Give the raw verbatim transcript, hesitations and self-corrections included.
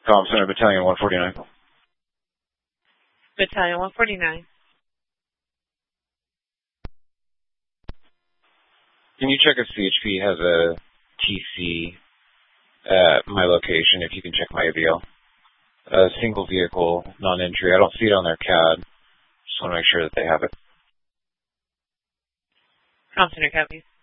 Comm Center, Battalion one forty-nine. Battalion one forty-nine. Can you check if C H P has a T C at my location, if you can check my A V L? A single vehicle, non-entry. I don't see it on their C A D. Just want to make sure that they have it. Comm Center, copy.